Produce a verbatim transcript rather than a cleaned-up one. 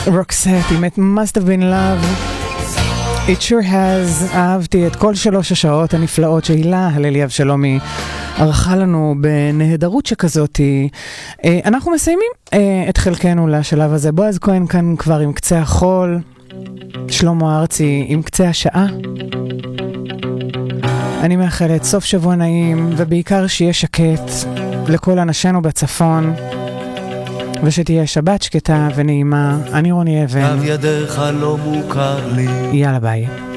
רוקסט עם את Must Have Been Love. It sure has. אהבתי את כל שלוש השעות הנפלאות שהילה הללי אבשלומי ערכה לנו בנהדרות שכזאת. אנחנו מסיימים את חלקנו לשלב הזה. בועז כהן כאן כבר עם קצה החול, שלמה ארצי עם קצה השעה. אני מאחלת סוף שבוע נעים, ובעיקר שיהיה שקט לכל אנשינו בצפון, ושתהיה שבת שקטה ונעימה. אני רוני אבן. קו ידך לא מוכר לי. יאללה ביי.